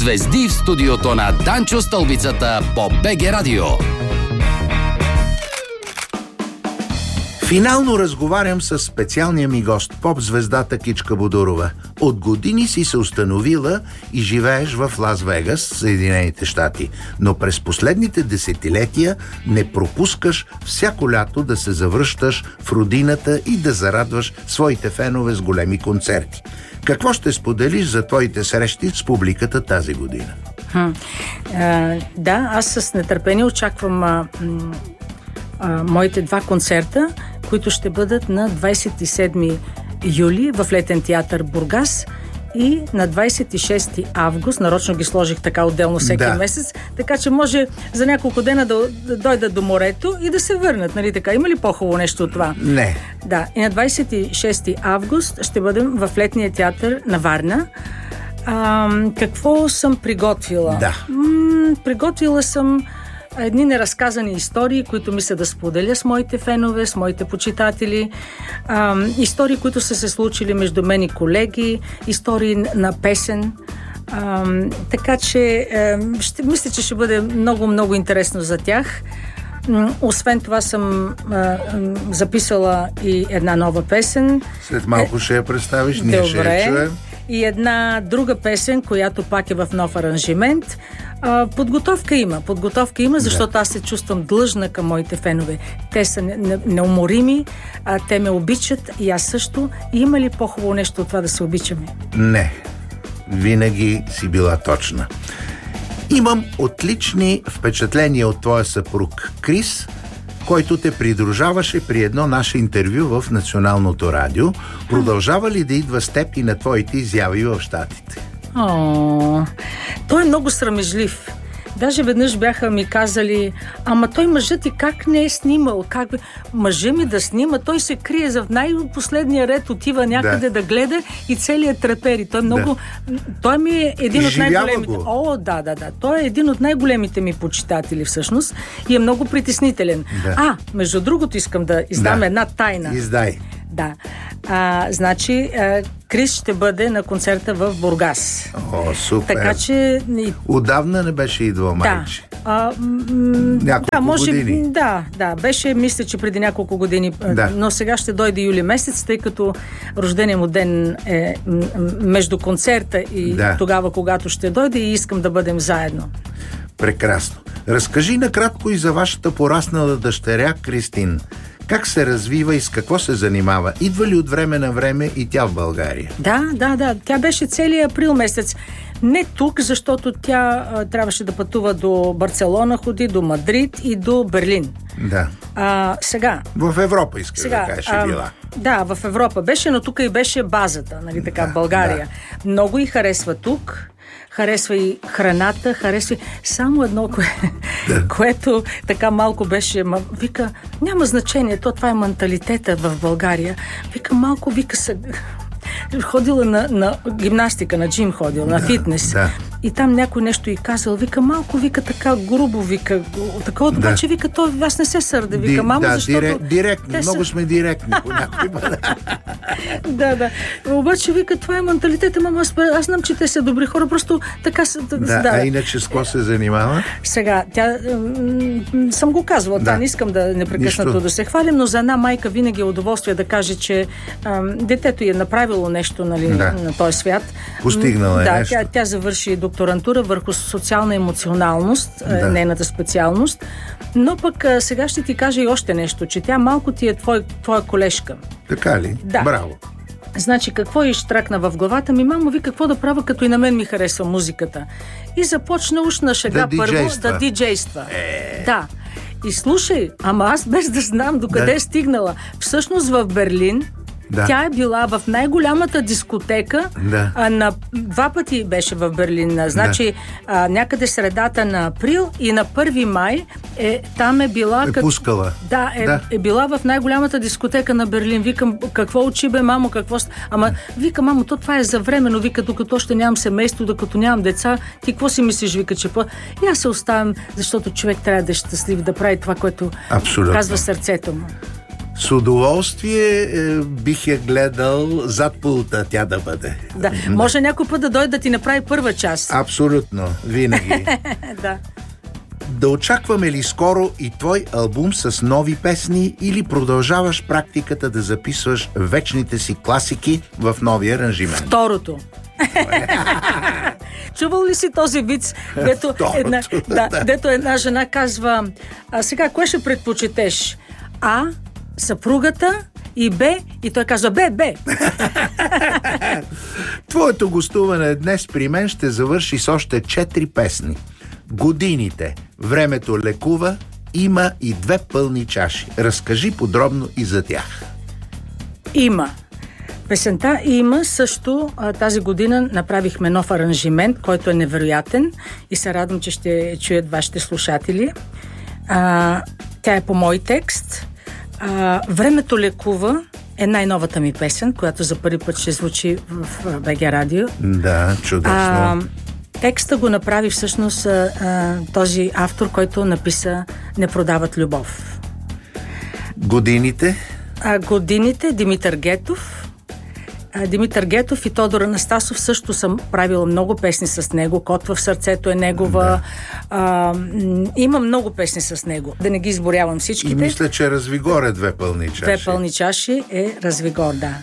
Звезди в студиото на Данчо Стълбицата по БГ Радио. Финално разговарям с специалния ми гост, поп-звездата Кичка Бодурова. От години си се установила и живееш в Лас-Вегас, Съединените щати, но през последните десетилетия не пропускаш всяко лято да се завръщаш в родината и да зарадваш своите фенове с големи концерти. Какво ще споделиш за твоите срещи с публиката тази година? Да, аз с нетърпение очаквам моите два концерта, които ще бъдат на 27 юли в Летен театър Бургас и на 26 август. Нарочно ги сложих така отделно всеки месец, така че може за няколко дена да дойдат до морето и да се върнат, нали така? Има ли по-хубаво нещо от това? Не. Да, и на 26 август ще бъдем в Летния театър на Варна. Какво съм приготвила? Да. Приготвила съм едни неразказани истории, които мисля да споделя с моите фенове, с моите почитатели. Истории, които са се случили между мен и колеги, истории на песен. Така че мисля, че ще бъде много интересно за тях. Освен това съм записала и една нова песен. След малко ще я представиш, ние ще я чуем. И една друга песен, която пак е в нов аранжимент. Подготовка има, защото аз се чувствам длъжна към моите фенове. Те са неуморими, те ме обичат и аз също. Има ли по-хубаво нещо от това да се обичаме? Не. Винаги си била точна. Имам отлични впечатления от твоя съпруг Крис, който те придружаваше при едно наше интервю в Националното радио. Продължава ли да идва с теб и на твоите изяви в Щатите? Той е много срамежлив. Даже веднъж бяха ми казали: ама той мъжът ти как не е снимал? Как мъжа ми да снима? Той се крие за най-последния ред, отива някъде да гледа и целият трепери. Той много... Той ми е един от най-големите... Да. Той е един от най-големите ми почитатели всъщност и е много притеснителен. Да. Между другото искам да издам една тайна. Издай. Да. Значи, Крис ще бъде на концерта в Бургас. Супер. Така че... Отдавна не беше идвал майче. Няколко години. Да. Беше, мисля, че преди няколко години. Но сега ще дойде юли месец, тъй като рождения му ден е между концерта и тогава, когато ще дойде, и искам да бъдем заедно. Прекрасно. Разкажи накратко и за вашата пораснала дъщеря Кристин. Как се развива и с какво се занимава? Идва ли от време на време и тя в България? Да. Тя беше целият април месец. Не тук, защото тя трябваше да пътува до Барселона, ходи до Мадрид и до Берлин. Да. Сега. В Европа иска да кажеш била. Да, в Европа беше, но тук и беше базата, нали така, в България. Да. Много й харесва тук. Харесва и храната, харесва и... Само едно, което така малко беше... Вика, няма значение, това е менталитета в България. Вика, малко, ходила на гимнастика, на джим ходила, на фитнес. Да. И там някой нещо й казал, вика, малко, така грубо, такова, обаче, вика, аз не се сърда, вика, мамо, защото... Директно, много сме директни по някой път. Да. Обаче, вика, това е менталитета, мама, аз знам, че те са добри хора, просто така... А иначе с какво се занимава? Сега, тя... съм го казвала, не искам да непрекъснато да се хвалим, но за една майка винаги е удоволствие да каже, че детето й е направило нещо, нали, на този свят. Постигнала е нещо. Тя завърши докторантура върху социална емоционалност, нейната специалност. Но пък сега ще ти кажа и още нещо, че тя малко ти е твоя колежка. Така ли? Да. Браво. Значи, какво изтракна в главата ми? Мамо, ви какво да правя, като и на мен ми харесва музиката? И започна уж на шега първо да диджейства. Да. И слушай, ама аз без да знам докъде е стигнала. Всъщност в Берлин тя е била в най-голямата дискотека. На 2 пъти беше в Берлин. Значи, някъде средата на април и на 1 май там е била... пускала. Е била в най-голямата дискотека на Берлин. Викам, какво учи бе, мамо, какво... Ама, вика, мамо, това е за временно. Вика, докато още нямам семейство, докато нямам деца, ти какво си мислиш, вика, че И аз се оставям, защото човек трябва да е щастлив, да прави това, което казва сърцето му. С удоволствие бих я гледал зад пулта тя да бъде. Да. Може някой път да дойде да ти направи първа част. Абсолютно, винаги. Да. Да очакваме ли скоро и твой албум с нови песни или продължаваш практиката да записваш вечните си класики в нови аранжимент? Второто. Чувал ли си този виц, дето една жена казва: сега кое ще предпочетеш? А, съпругата, и Б, и той казва Б. Твоето гостуване днес при мен ще завърши с още 4 песни. Годините, времето лекува, има и 2 пълни чаши. Разкажи подробно и за тях. Има. Песента има също. Тази година направихме нов аранжимент, който е невероятен и се радвам, че ще чуят вашите слушатели. Тя е по мой текст. Времето лекува е най-новата ми песен, която за първи път ще звучи в БГ Радио. Да, чудесно. Текста го направи всъщност този автор, който написа "Не продават любов". Годините? Годините, Димитър Гетов. Димитър Гетов и Тодор Анастасов също съм правила много песни с него. "Котва в сърцето" е негова. Има много песни с него. Да не ги изборявам всичките. И мисля, че "Развигор" е 2 пълни чаши. 2 пълни чаши е "Развигор", да.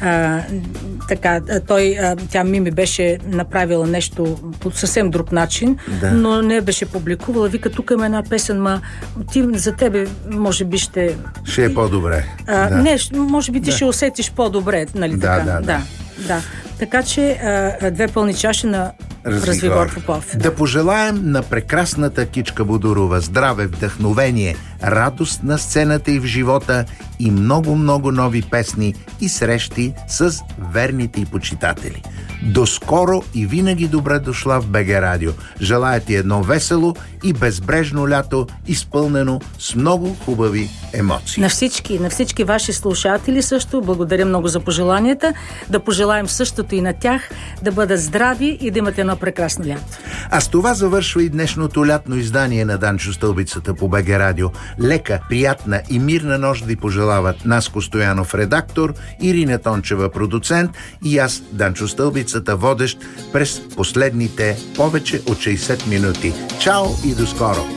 Тя Мими беше направила нещо по съвсем друг начин, но не беше публикувала. Вика: "Тук има една песен, ти за тебе може би ще е по-добре." Не, може би ти ще усетиш по-добре, нали така? Да. Така че 2 пълни чаши на Развигор Попов. Да пожелаем на прекрасната Кичка Бодурова здраве, вдъхновение, радост на сцената и в живота и много нови песни и срещи с верните и почитатели. До скоро и винаги добре дошла в БГ Радио. Желая ти едно весело и безбрежно лято, изпълнено с много хубави емоции. На всички ваши слушатели също благодаря много за пожеланията. Да пожелаем същото и на тях, да бъдат здрави и да имате едно прекрасно лято. А с това завършва и днешното лятно издание на Данчо Стълбицата по БГ Радио. Лека, приятна и мирна нощ ви пожелават Наско Стоянов, редактор, Ирина Тончева, продуцент, и аз, Данчо Стълбицата, водещ през последните повече от 60 минути. Чао и до скоро!